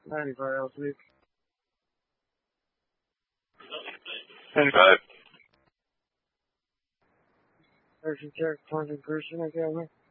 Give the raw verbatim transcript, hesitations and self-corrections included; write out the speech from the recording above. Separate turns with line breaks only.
ninety-five else week.
ninety-five.
Person check, Taunton person, I got me.